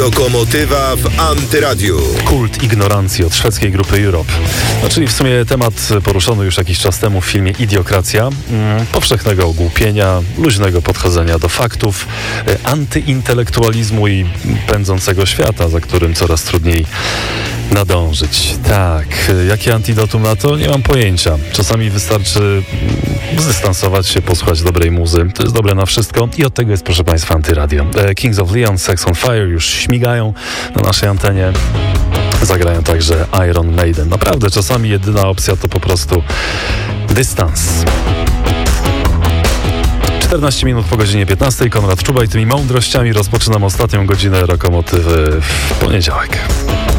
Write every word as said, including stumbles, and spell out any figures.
Lokomotywa w Antyradiu. Kult ignorancji od szwedzkiej grupy Europe. No, czyli w sumie temat poruszony już jakiś czas temu w filmie Idiokracja. Mm, powszechnego ogłupienia, luźnego podchodzenia do faktów, y, antyintelektualizmu i pędzącego świata, za którym coraz trudniej nadążyć. Tak, jakie antidotum na to? Nie mam pojęcia. Czasami wystarczy zdystansować się, posłuchać dobrej muzy. To jest dobre na wszystko i od tego jest, proszę Państwa, Antyradio. Kings of Leon, Sex on Fire już śmigają na naszej antenie. Zagrają także Iron Maiden. Naprawdę, czasami jedyna opcja to po prostu dystans. czternaście minut po godzinie piętnastej. Konrad Czuba i tymi mądrościami rozpoczynam ostatnią godzinę Lokomotywy w poniedziałek.